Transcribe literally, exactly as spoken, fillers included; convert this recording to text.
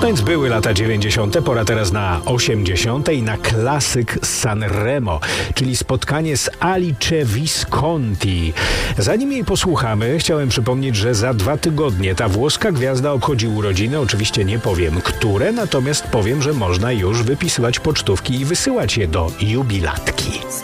No więc były lata dziewięćdziesiąte, pora teraz na osiemdziesiąte i na klasyk z Sanremo, czyli spotkanie z Alice Visconti. Zanim jej posłuchamy, chciałem przypomnieć, że za dwa tygodnie ta włoska gwiazda obchodzi urodziny. Oczywiście nie powiem które, natomiast powiem, że można już wypisywać pocztówki i wysyłać je do jubilatki.